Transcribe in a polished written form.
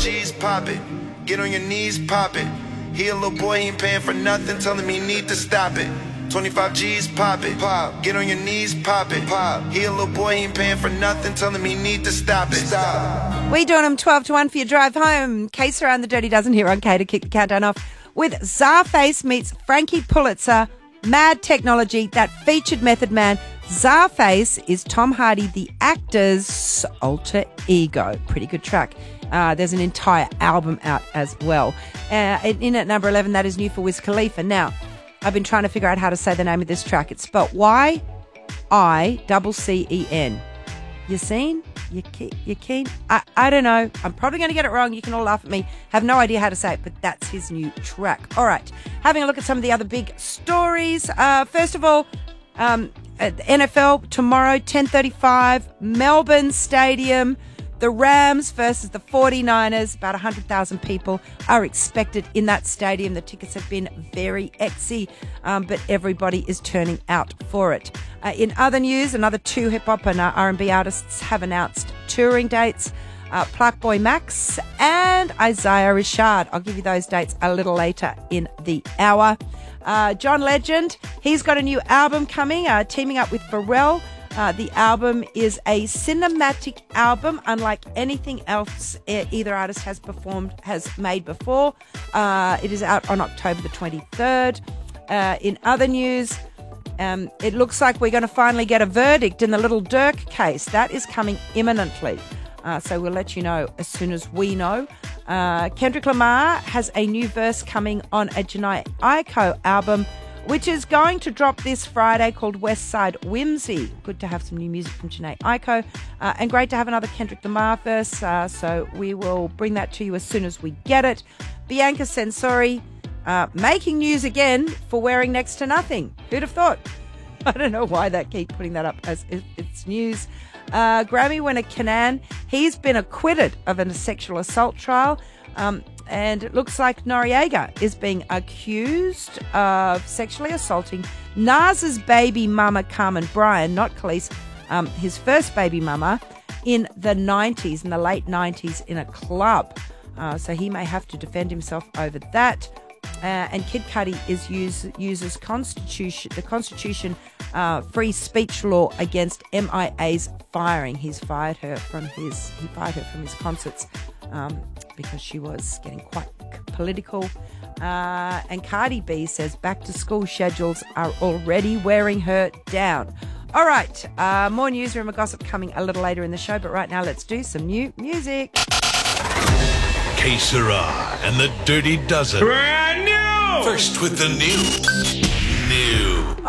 G's, pop it. Get on your knees, pop it. He a little boy, he ain't paying for nothing. Tell him he need to stop it. 25 G's, pop it. Pop. Get on your knees, pop it. Pop. He a little boy, he ain't paying for nothing. Tell him he need to stop it. Stop. We doing them 12 to 1 for your drive home. Case around the Dirty Dozen here on K to kick the countdown off with Czarface meets Frankie Pulitzer. Mad technology, that featured Method Man. Czarface is Tom Hardy, the actor's alter ego. Pretty good track. There's an entire album out as well. In at number 11, that is new for Wiz Khalifa. Now, I've been trying to figure out how to say the name of this track. It's spelled Y-I-C-C-E-N. You seen? You keen? I don't know. I'm probably going to get it wrong. You can all laugh at me. Have no idea how to say it, but that's his new track. All right. Having a look at some of the other big stories. First of all, NFL tomorrow, 10:35, Melbourne Stadium. The Rams versus the 49ers, about 100,000 people are expected in that stadium. The tickets have been very exy, but everybody is turning out for it. In other news, another two hip-hop and R&B artists have announced touring dates. Plaque Boy Max and Isaiah Rashad. I'll give you those dates a little later in the hour. John Legend, he's got a new album coming, teaming up with Pharrell. The album is a cinematic album, unlike anything else either artist has made before. It is out on October the 23rd. In other news, it looks like we're going to finally get a verdict in the Little Dirk case. That is coming imminently. So we'll let you know as soon as we know. Kendrick Lamar has a new verse coming on a Jhené Aiko album, which is going to drop this Friday, called West Side Whimsy. Good to have some new music from Jhené Aiko. And great to have another Kendrick Lamar verse. So we will bring that to you as soon as we get it. Bianca Censori making news again for wearing next to nothing. Who'd have thought? I don't know why they keep putting that up as it's news. Grammy winner Kanan, he's been acquitted of a sexual assault trial. And it looks like Noriega is being accused of sexually assaulting Nas's baby mama, Carmen Bryan, not Khalees, his first baby mama, in the late 90s in a club. So he may have to defend himself over that. And Kid Cudi uses the Constitution free speech law against MIA's firing. He fired her from his concerts because she was getting quite political. And Cardi B says back to school schedules are already wearing her down. All right, more newsroom and gossip coming a little later in the show, but right now let's do some new music. Que Sera and the Dirty Dozen. Brand new! First with the news.